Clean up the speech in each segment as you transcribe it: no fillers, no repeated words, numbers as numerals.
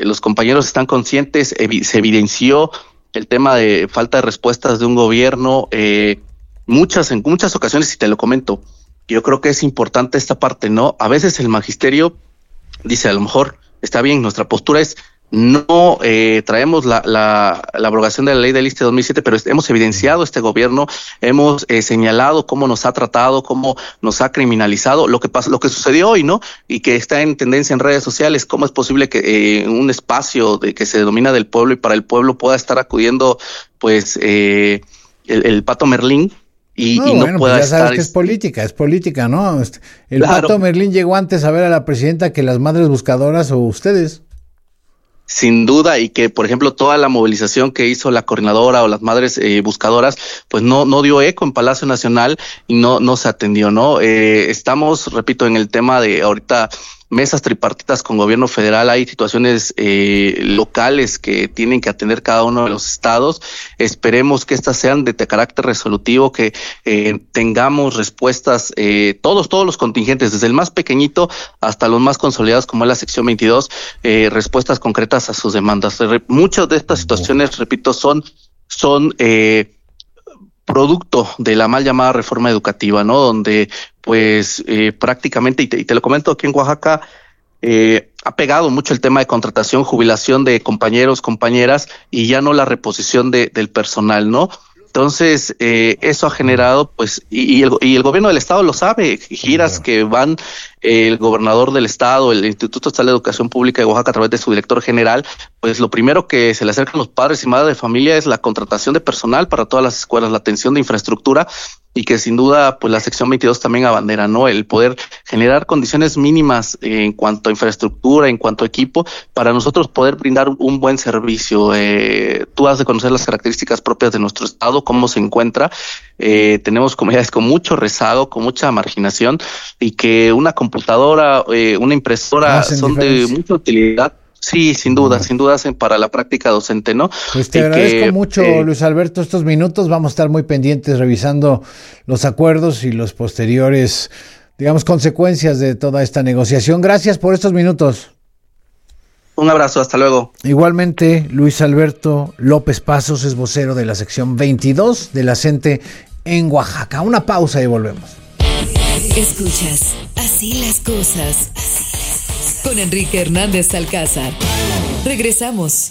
los compañeros están conscientes, se evidenció el tema de falta de respuestas de un gobierno, en muchas ocasiones, y te lo comento, yo creo que es importante esta parte, ¿no? A veces el magisterio dice, a lo mejor está bien, nuestra postura es no traemos la abrogación de la ley del ISSSTE 2007, pero hemos evidenciado este gobierno, hemos señalado cómo nos ha tratado, cómo nos ha criminalizado, lo que sucedió hoy, ¿no? Y que está en tendencia en redes sociales, cómo es posible que un espacio que se denomina del pueblo y para el pueblo pueda estar acudiendo, pues, el Pato Merlín. Y no bueno, pueda pues ya sabes estar. que es política, ¿no? El Claro. Pato Merlín llegó antes a ver a la presidenta que las madres buscadoras o ustedes. Sin duda, y que, por ejemplo, toda la movilización que hizo la coordinadora o las madres buscadoras, pues no dio eco en Palacio Nacional y no se atendió, ¿no? Estamos, repito, en el tema de ahorita mesas tripartitas con gobierno federal, hay situaciones locales que tienen que atender cada uno de los estados. Esperemos que estas sean de carácter resolutivo, que tengamos respuestas, todos los contingentes, desde el más pequeñito hasta los más consolidados, como es la sección 22, respuestas concretas a sus demandas. Muchas de estas situaciones, repito, son producto de la mal llamada reforma educativa, ¿no? Donde pues prácticamente, y te lo comento, aquí en Oaxaca ha pegado mucho el tema de contratación, jubilación de compañeros, compañeras, y ya no la reposición del personal, ¿no? Entonces, eso ha generado, pues, y el gobierno del estado lo sabe, giras que van el gobernador del estado, el Instituto Estatal de Educación Pública de Oaxaca a través de su director general, pues lo primero que se le acercan los padres y madres de familia es la contratación de personal para todas las escuelas, la atención de infraestructura, y que sin duda pues la sección 22 también abandera, ¿no? El poder generar condiciones mínimas en cuanto a infraestructura, en cuanto a equipo, para nosotros poder brindar un buen servicio. Tú has de conocer las características propias de nuestro estado, cómo se encuentra. Tenemos comunidades con mucho rezago, con mucha marginación, y que una computadora, una impresora son de mucha utilidad. Sí, sin duda para la práctica docente, ¿no? Pues te agradezco mucho, Luis Alberto, estos minutos. Vamos a estar muy pendientes revisando los acuerdos y los posteriores, digamos, consecuencias de toda esta negociación. Gracias por estos minutos. Un abrazo, hasta luego. Igualmente, Luis Alberto López Pasos es vocero de la sección 22 de la CENTE en Oaxaca. Una pausa y volvemos. Escuchas Así las cosas con Enrique Hernández Alcázar. Regresamos.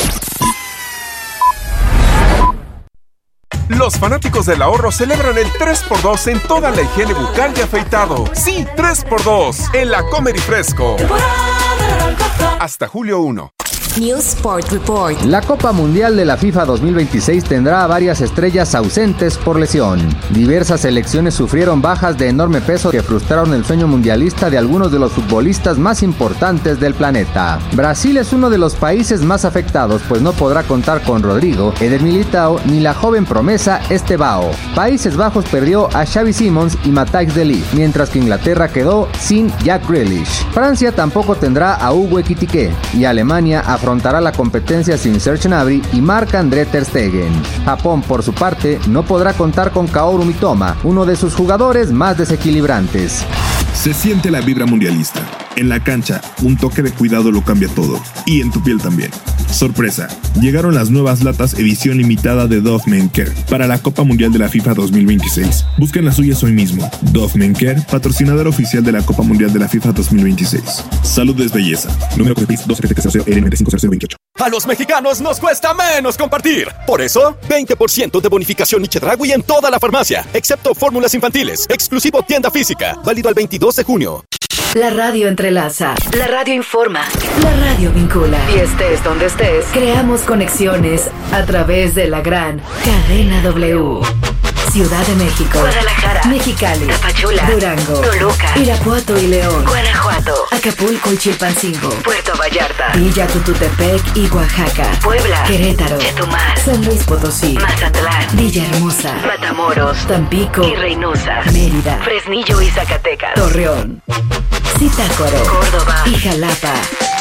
Los fanáticos del ahorro celebran el 3x2 en toda la higiene bucal y afeitado. Sí, 3x2 en la Comer y Fresco. Hasta julio 1. News Sport Report. La Copa Mundial de la FIFA 2026 tendrá a varias estrellas ausentes por lesión. Diversas selecciones sufrieron bajas de enorme peso que frustraron el sueño mundialista de algunos de los futbolistas más importantes del planeta. Brasil es uno de los países más afectados, pues no podrá contar con Rodrigo, Eder Militao ni la joven promesa Estevao. Países Bajos perdió a Xavi Simons y Matthijs de Ligt, mientras que Inglaterra quedó sin Jack Grealish. Francia tampoco tendrá a Hugo Ekitike y Alemania afrontará la competencia sin Serge Gnabry y Marc-André ter Stegen. Japón, por su parte, no podrá contar con Kaoru Mitoma, uno de sus jugadores más desequilibrantes. Se siente la vibra mundialista. En la cancha, un toque de cuidado lo cambia todo. Y en tu piel también. Sorpresa, llegaron las nuevas latas edición limitada de Dove Men Care para la Copa Mundial de la FIFA 2026. Busquen las suyas hoy mismo. Dove Men Care, patrocinador oficial de la Copa Mundial de la FIFA 2026. Salud es belleza. Número de PIS 27300LN950028. A los mexicanos nos cuesta menos compartir. Por eso, 20% de bonificación y Chedraui en toda la farmacia, excepto fórmulas infantiles. Exclusivo tienda física. Válido al 22 de junio. La radio entrelaza, la radio informa, la radio vincula. Y estés donde estés, creamos conexiones a través de la gran Cadena W. Ciudad de México, Guadalajara, Mexicali, Tapachula, Durango, Toluca, Irapuato y León, Guanajuato, Acapulco y Chilpancingo, Puerto Vallarta, Villa Tututepec y Oaxaca, Puebla, Querétaro, Chetumal, San Luis Potosí, Mazatlán, Villahermosa, Matamoros, Tampico y Reynosa, Mérida, Fresnillo y Zacatecas, Torreón, Zitácuaro, Córdoba y Jalapa.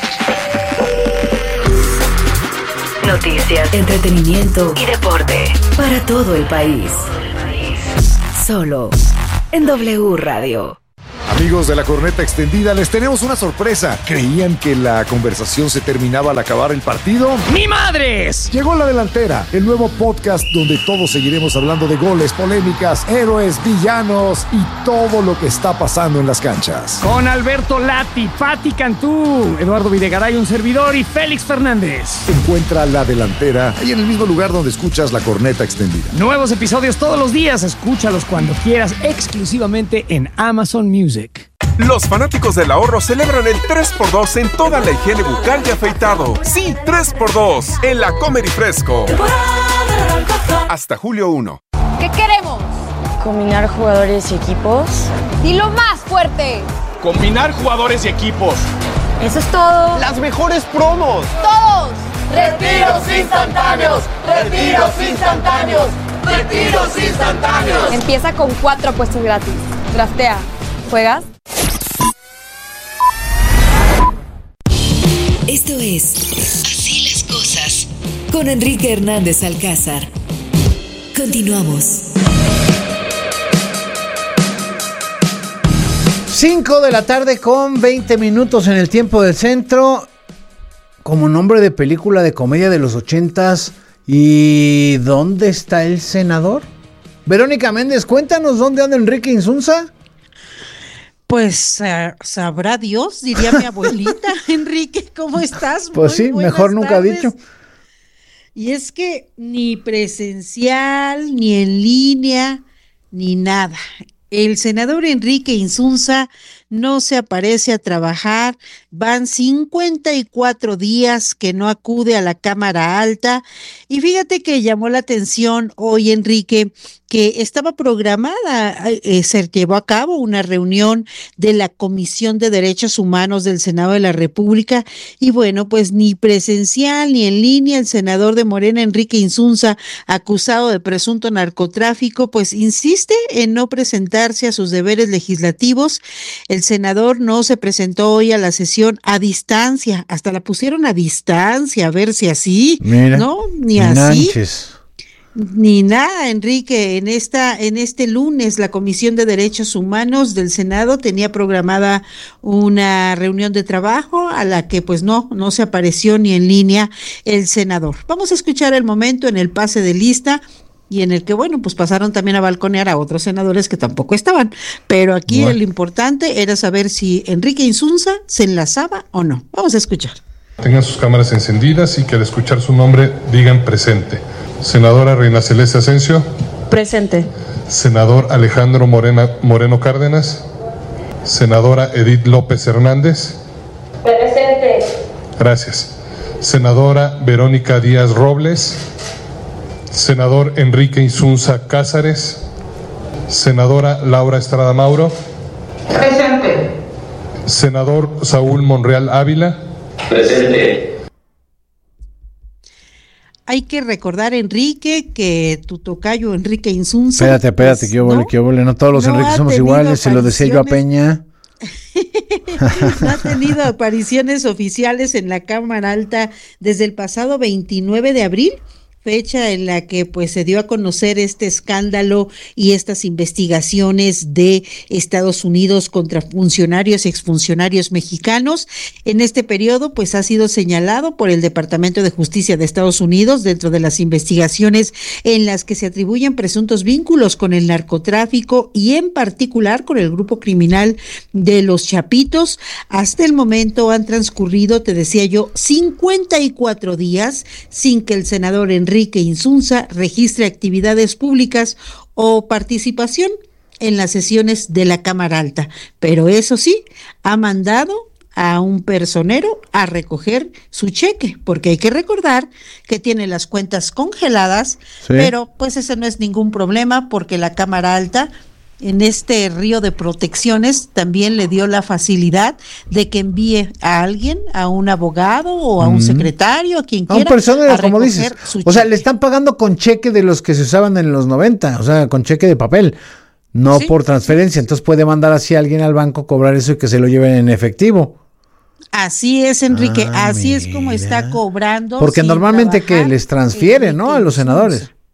Noticias, entretenimiento y deporte para todo el país. Solo en W Radio. Amigos de La Corneta Extendida, les tenemos una sorpresa. ¿Creían que la conversación se terminaba al acabar el partido? ¡Ni madres! Llegó La Delantera, el nuevo podcast donde todos seguiremos hablando de goles, polémicas, héroes, villanos y todo lo que está pasando en las canchas. Con Alberto Lati, Pati Cantú, Eduardo Videgaray, un servidor, y Félix Fernández. Encuentra La Delantera ahí en el mismo lugar donde escuchas La Corneta Extendida. Nuevos episodios todos los días. Escúchalos cuando quieras, exclusivamente en Amazon Music. Los fanáticos del ahorro celebran el 3x2 en toda la higiene bucal y afeitado. Sí, 3x2 en la Comer y Fresco. Hasta julio 1. ¿Qué queremos? Combinar jugadores y equipos. ¡Dilo más fuerte! Combinar jugadores y equipos. Eso es todo. Las mejores promos. ¡Todos! ¡Retiros instantáneos! ¡Retiros instantáneos! ¡Retiros instantáneos! Empieza con 4 apuestas gratis. Draftea. ¿Juegas? Esto es Así las cosas con Enrique Hernández Alcázar. Continuamos. 5 de la tarde con 20 minutos en el tiempo del centro. Como nombre de película de comedia de los 80s. ¿Y dónde está el senador? Verónica Méndez, cuéntanos dónde anda Enrique Insunza. Pues sabrá Dios, diría mi abuelita. Enrique, ¿cómo estás? Pues sí, mejor nunca dicho. Y es que ni presencial, ni en línea, ni nada. El senador Enrique Insunza no se aparece a trabajar, van 54 días que no acude a la Cámara Alta, y fíjate que llamó la atención hoy, Enrique, que estaba programada, se llevó a cabo una reunión de la Comisión de Derechos Humanos del Senado de la República, y bueno, pues ni presencial ni en línea, el senador de Morena, Enrique Insunza, acusado de presunto narcotráfico, pues insiste en no presentarse a sus deberes legislativos. El senador no se presentó hoy a la sesión a distancia, hasta la pusieron a distancia, a ver si así, mira, ¿no? Ni así. Ni nada, Enrique. En este lunes, la Comisión de Derechos Humanos del Senado tenía programada una reunión de trabajo a la que pues no se apareció ni en línea el senador. Vamos a escuchar el momento en el pase de lista y en el que, bueno, pues pasaron también a balconear a otros senadores que tampoco estaban. Pero aquí lo importante era saber si Enrique Insunza se enlazaba o no. Vamos a escuchar. Tengan sus cámaras encendidas y que al escuchar su nombre digan presente. Senadora Reina Celeste Asensio. Presente. Senador Alejandro Moreno Cárdenas. Senadora Edith López Hernández. Presente. Gracias. Senadora Verónica Díaz Robles. Senador Enrique Insunza Cázares. Senadora Laura Estrada Mauro. Presente. Senador Saúl Monreal Ávila. Presente. Hay que recordar, Enrique, que tu tocayo Enrique Insunza... Espérate, pues, que yo vuelve, no todos los Enriques somos iguales, se lo decía yo a Peña. No ha tenido apariciones oficiales en la Cámara Alta desde el pasado 29 de abril, fecha en la que pues se dio a conocer este escándalo y estas investigaciones de Estados Unidos contra funcionarios y exfuncionarios mexicanos. En este periodo pues ha sido señalado por el Departamento de Justicia de Estados Unidos dentro de las investigaciones en las que se atribuyen presuntos vínculos con el narcotráfico y en particular con el grupo criminal de los Chapitos. Hasta el momento han transcurrido, te decía yo, 54 días sin que el senador Enrique Insunza registre actividades públicas o participación en las sesiones de la Cámara Alta. Pero eso sí, ha mandado a un personero a recoger su cheque, porque hay que recordar que tiene las cuentas congeladas, pero pues ese no es ningún problema porque la Cámara Alta en este río de protecciones también le dio la facilidad de que envíe a alguien, a un abogado o a un secretario, a quien quiera, a un personero, a como dices. O sea, le están pagando con cheque de los que se usaban en los 90, o sea, con cheque de papel, no por transferencia. Entonces puede mandar así a alguien al banco, cobrar eso y que se lo lleven en efectivo. Así es, Enrique, así es como está cobrando. Porque normalmente que les transfiere, ¿no? A los senadores.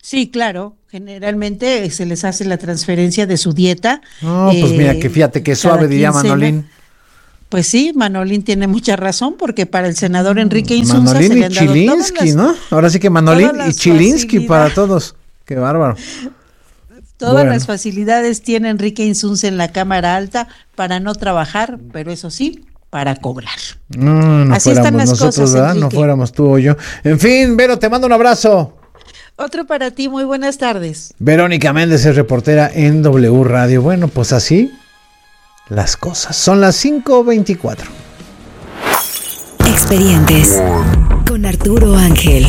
Sí, claro. Generalmente se les hace la transferencia de su dieta. No, pues mira, que fíjate que suave diría Manolín. Pues sí, Manolín tiene mucha razón, porque para el senador Enrique Insunza Manolín se le y han dado Chilinsky, ¿no? Ahora sí que Manolín y Chilinsky para todos. Qué bárbaro. Todas las facilidades tiene Enrique Insunza en la Cámara Alta para no trabajar, pero eso sí, para cobrar. No Así están las nosotros, cosas, ¿verdad? Enrique. No fuéramos tú o yo. En fin, Vero, te mando un abrazo. Otro para ti, muy buenas tardes. Verónica Méndez es reportera en W Radio. Bueno, pues así las cosas. Son las 5:24. Expedientes con Arturo Ángel.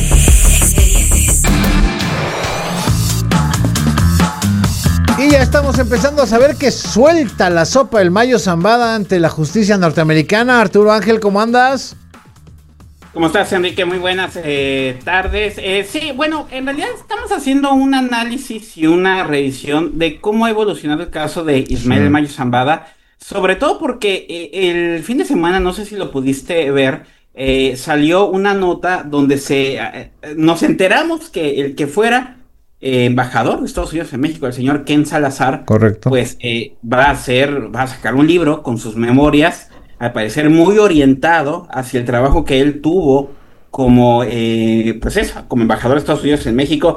Y ya estamos empezando a saber que suelta la sopa el Mayo Zambada ante la justicia norteamericana. Arturo Ángel, ¿cómo andas? ¿Cómo estás, Enrique? Muy buenas tardes. Sí, bueno, en realidad estamos haciendo un análisis y una revisión de cómo ha evolucionado el caso de Ismael Mayo Zambada, sobre todo porque el fin de semana, no sé si lo pudiste ver, salió una nota donde nos enteramos que el que fuera embajador de Estados Unidos en México, el señor Ken Salazar, correcto, pues va a sacar un libro con sus memorias, al parecer muy orientado hacia el trabajo que él tuvo como como embajador de Estados Unidos en México,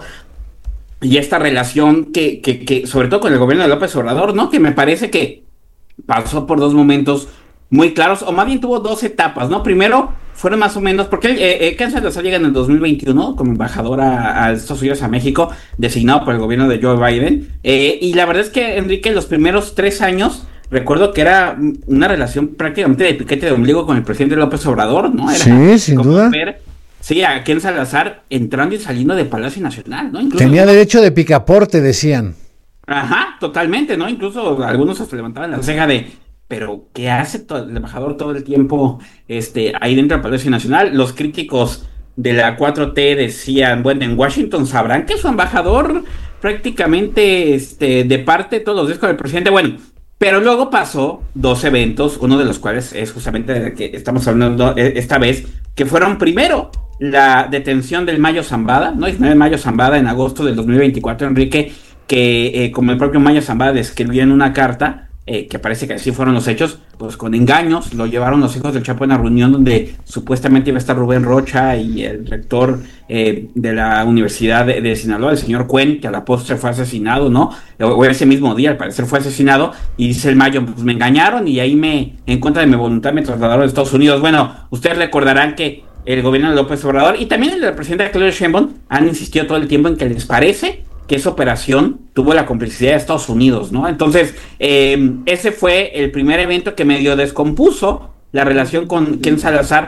y esta relación que sobre todo con el gobierno de López Obrador, ¿no? Que me parece que pasó por dos momentos muy claros, o más bien tuvo dos etapas, ¿no? Primero fueron más o menos, porque Ken Salazar llega en el 2021 como embajador a Estados Unidos a México, designado por el gobierno de Joe Biden, y la verdad es que, Enrique, los primeros 3 años, recuerdo que era una relación prácticamente de piquete de ombligo con el presidente López Obrador, ¿no? Era sí, sin duda. Sí, a Ken Salazar entrando y saliendo de Palacio Nacional, ¿no? Incluso tenía derecho de picaporte, decían. Ajá, totalmente, ¿no? Incluso algunos se levantaban la ceja de, pero ¿qué hace el embajador todo el tiempo ahí dentro del Palacio Nacional? Los críticos de la 4T decían, bueno, en Washington sabrán que su embajador prácticamente de parte todos los días con el presidente. Bueno, pero luego pasó 2 eventos, uno de los cuales es justamente de que estamos hablando esta vez, que fueron primero la detención del Mayo Zambada, ¿no? Ismael Mayo Zambada en agosto del 2024, Enrique, que como el propio Mayo Zambada describió en una carta, que parece que así fueron los hechos, pues con engaños lo llevaron los hijos del Chapo a una reunión donde supuestamente iba a estar Rubén Rocha y el rector de la Universidad de Sinaloa, el señor Cuen, que a la postre fue asesinado, ¿no? O ese mismo día al parecer fue asesinado, y dice el Mayo, pues me engañaron y ahí en contra de mi voluntad me trasladaron a Estados Unidos. Bueno, ustedes recordarán que el gobierno de López Obrador y también el del presidente Claudia Sheinbaum han insistido todo el tiempo en que les parece que esa operación tuvo la complicidad de Estados Unidos, ¿no? Entonces, ese fue el primer evento que medio descompuso la relación con Ken Salazar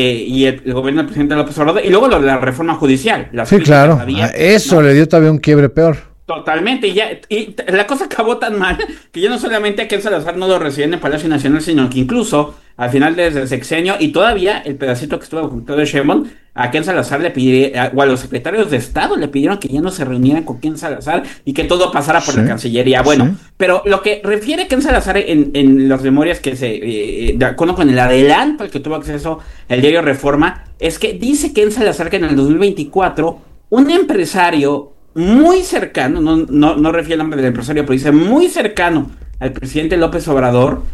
y el gobierno del presidente López Obrador, y luego lo de la reforma judicial. Sí, claro, eso, ¿no? Le dio todavía un quiebre peor. Totalmente, y la cosa acabó tan mal que ya no solamente a Ken Salazar no lo recibían en Palacio Nacional, sino que incluso al final desde el sexenio, y todavía el pedacito que estuvo con de Sheinbaum, a Ken Salazar le pidieron, o a los secretarios de Estado le pidieron que ya no se reunieran con Ken Salazar y que todo pasara por la Cancillería. Bueno, pero lo que refiere Ken Salazar en las memorias que de acuerdo con el adelanto al que tuvo acceso el diario Reforma, es que dice Ken Salazar que en el 2024 un empresario muy cercano, no refiere el nombre del empresario, pero dice muy cercano al presidente López Obrador,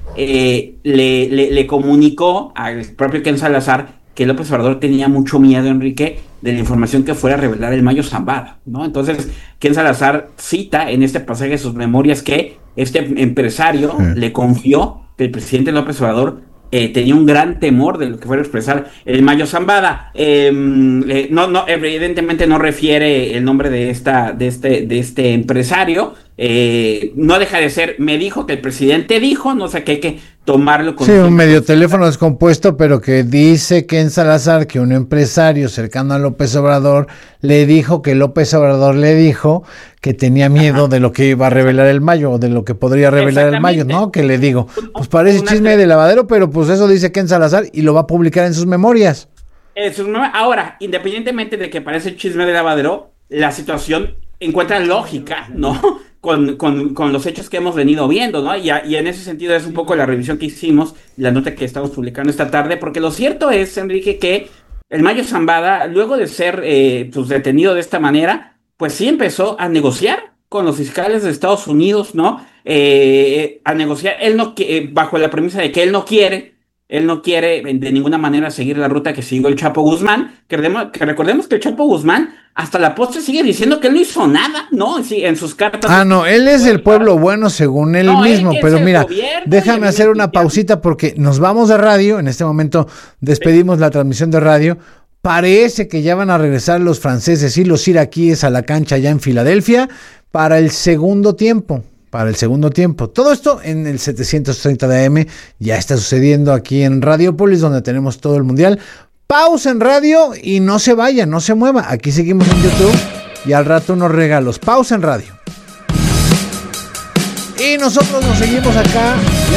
le comunicó al propio Ken Salazar que López Obrador tenía mucho miedo, Enrique, de la información que fuera a revelar el Mayo Zambada, ¿no? Entonces, Ken Salazar cita en este pasaje de sus memorias que este empresario le confió que el presidente López Obrador tenía un gran temor de lo que fuera a expresar el Mayo Zambada. Evidentemente no refiere el nombre de este empresario. No deja de ser, me dijo que el presidente dijo, no sé qué, hay que tomarlo con... Sí, un medio teléfono descompuesto, pero que dice Ken Salazar que un empresario cercano a López Obrador le dijo que López Obrador le dijo que tenía miedo de lo que iba a revelar el Mayo, o de lo que podría revelar el Mayo, ¿no? Que le digo, pues parece chisme de lavadero, pero pues eso dice Ken Salazar y lo va a publicar en sus memorias. Ahora, independientemente de que parece chisme de lavadero, la situación encuentra lógica, ¿no? Con los hechos que hemos venido viendo, ¿no? Y en ese sentido es un poco la revisión que hicimos, la nota que estamos publicando esta tarde, porque lo cierto es, Enrique, que el Mayo Zambada, luego de ser pues detenido de esta manera, pues sí empezó a negociar con los fiscales de Estados Unidos, ¿no? A negociar, él no bajo la premisa de que él no quiere de ninguna manera seguir la ruta que siguió el Chapo Guzmán, que recordemos que el Chapo Guzmán hasta la postre sigue diciendo que él no hizo nada, ¿no? Sí, en sus cartas. No, él es el pueblo bueno según él mismo, pero mira, déjame hacer una pausita porque nos vamos de radio, en este momento despedimos la transmisión de radio. Parece que ya van a regresar los franceses y los iraquíes a la cancha ya en Filadelfia para el segundo tiempo. Todo esto en el 730 de AM ya está sucediendo aquí en Radiopolis, donde tenemos todo el mundial. Pausa en radio y no se vaya, no se mueva. Aquí seguimos en YouTube y al rato unos regalos. Pausa en radio. Y nosotros nos seguimos acá.